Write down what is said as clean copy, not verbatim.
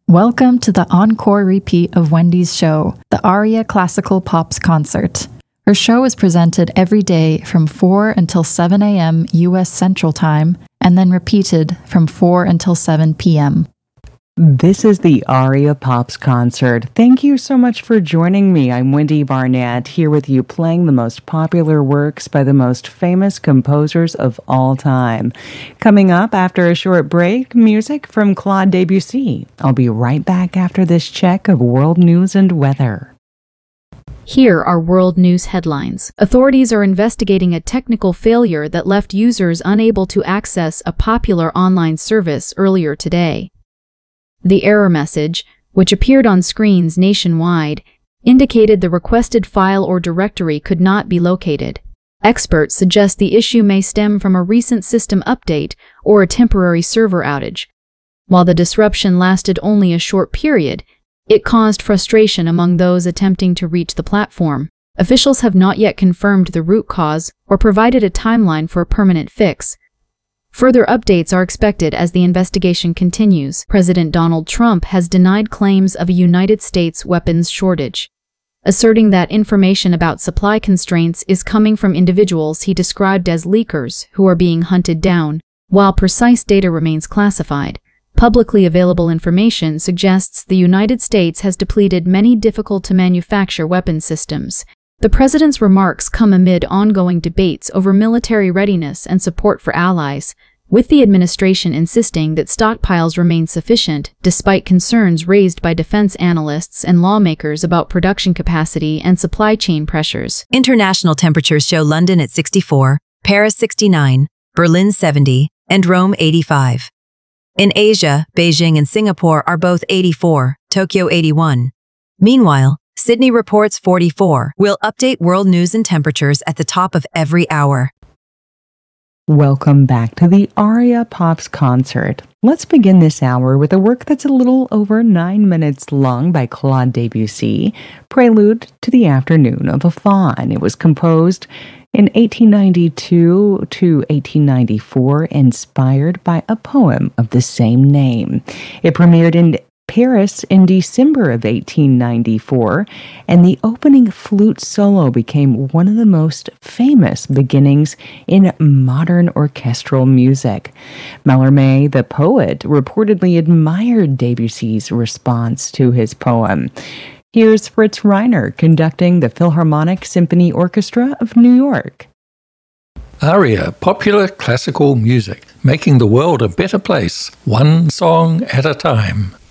Welcome to the encore repeat of Wendy's show, the Aria Classical Pops Concert. Her show is presented every day from 4 until 7 a.m. U.S. Central Time, and then repeated from 4 until 7 p.m. This is the Aria Pops Concert. Thank you so much for joining me. I'm Wendy Barnett, here with you playing the most popular works by the most famous composers of all time. Coming up after a short break, music from Claude Debussy. I'll be right back after this check of world news and weather. Here are world news headlines. Authorities are investigating a technical failure that left users unable to access a popular online service earlier today. The error message, which appeared on screens nationwide, indicated the requested file or directory could not be located. Experts suggest the issue may stem from a recent system update or a temporary server outage. While the disruption lasted only a short period, it caused frustration among those attempting to reach the platform. Officials have not yet confirmed the root cause or provided a timeline for a permanent fix. Further updates are expected as the investigation continues. President Donald Trump has denied claims of a United States weapons shortage, asserting that information about supply constraints is coming from individuals he described as leakers who are being hunted down. While precise data remains classified, publicly available information suggests the United States has depleted many difficult-to-manufacture weapon systems. The president's remarks come amid ongoing debates over military readiness and support for allies, with the administration insisting that stockpiles remain sufficient despite concerns raised by defense analysts and lawmakers about production capacity and supply chain pressures. International temperatures show London at 64, Paris 69, Berlin 70, and Rome 85. In Asia, Beijing and Singapore are both 84, Tokyo 81. Meanwhile, Sydney reports 44. We'll update world news and temperatures at the top of every hour. Welcome back to the Aria Pops Concert. Let's begin this hour with a work that's a little over 9 minutes long by Claude Debussy, Prelude to the Afternoon of a Faun. It was composed in 1892 to 1894, inspired by a poem of the same name. It premiered in Paris in December of 1894, and the opening flute solo became one of the most famous beginnings in modern orchestral music. Mallarmé, the poet, reportedly admired Debussy's response to his poem. Here's Fritz Reiner conducting the Philharmonic Symphony Orchestra of New York. Aria, popular classical music, making the world a better place, one song at a time.